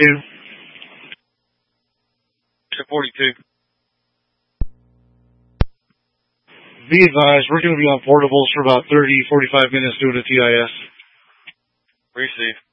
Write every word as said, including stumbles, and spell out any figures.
forty-two. forty-two. Be advised, we're going to be on portables for about thirty, forty-five minutes doing a T I S. Receive.